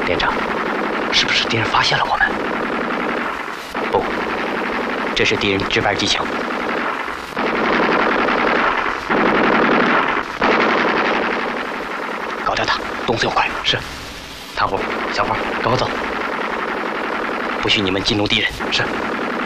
连长，是不是敌人发现了我们？不，这是敌人值班机情。搞掉他，动作要快。是。唐虎，小花，跟我走。不许你们激怒敌人。是。